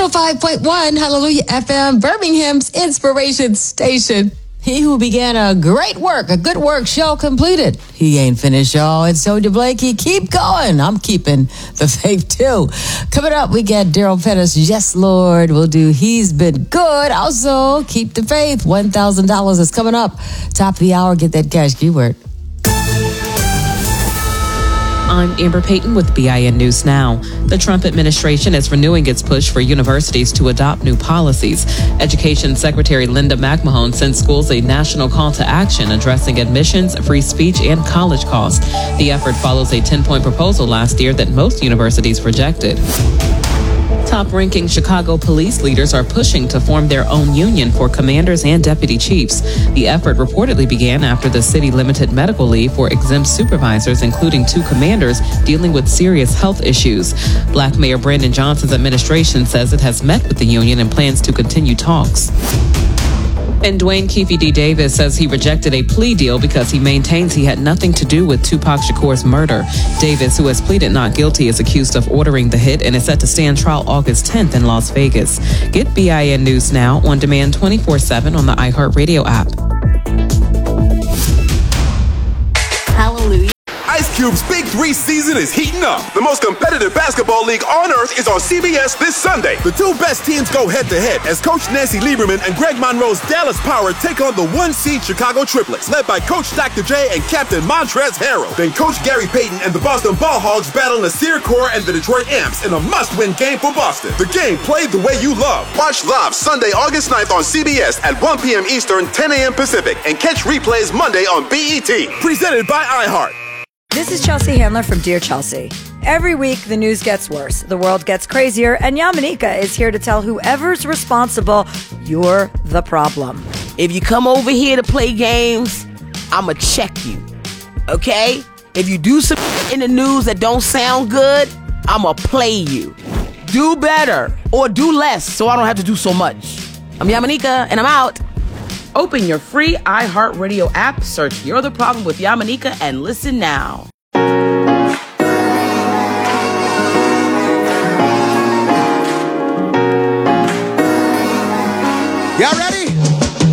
105.1 Hallelujah FM, Birmingham's inspiration station. He who began a good work shall complete it. He ain't finished, y'all. And Sonia Blakey, keep going. I'm keeping the faith, too. Coming up, we get Daryl Pettis. Yes, Lord. We'll do He's Been Good. Also, keep the faith. $1,000 is coming up. Top of the hour. Get that cash keyword. I'm Amber Payton with BIN News Now. The Trump administration is renewing its push for universities to adopt new policies. Education Secretary Linda McMahon sent schools a national call to action addressing admissions, free speech, and college costs. The effort follows a 10-point proposal last year that most universities rejected. Top-ranking Chicago police leaders are pushing to form their own union for commanders and deputy chiefs. The effort reportedly began after the city limited medical leave for exempt supervisors, including 2 commanders dealing with serious health issues. Black Mayor Brandon Johnson's administration says it has met with the union and plans to continue talks. And Dwayne Keefe D. Davis says he rejected a plea deal because he maintains he had nothing to do with Tupac Shakur's murder. Davis, who has pleaded not guilty, is accused of ordering the hit and is set to stand trial August 10th in Las Vegas. Get BIN News Now on demand 24/7 on the iHeartRadio app. Hallelujah. Ice Cube's Big 3 season is heating up. The most competitive basketball league on earth is on CBS this Sunday. The 2 best teams go head-to-head as Coach Nancy Lieberman and Greg Monroe's Dallas Power take on the 1-seed Chicago Triplets, led by Coach Dr. J and Captain Montrezl Harrell. Then Coach Gary Payton and the Boston Ball Hogs battle Nasir Kaur and the Detroit Amps in a must-win game for Boston. The game played the way you love. Watch live Sunday, August 9th on CBS at 1 p.m. Eastern, 10 a.m. Pacific, and catch replays Monday on BET. Presented by iHeart. This is Chelsea Handler from Dear Chelsea. Every week, the news gets worse, the world gets crazier, and Yamanika is here to tell whoever's responsible, you're the problem. If you come over here to play games, I'ma check you, okay? If you do some in the news that don't sound good, I'ma play you. Do better or do less so I don't have to do so much. I'm Yamanika, and I'm out. Open your free iHeartRadio app, search You're the Problem with Yamanika, and listen now.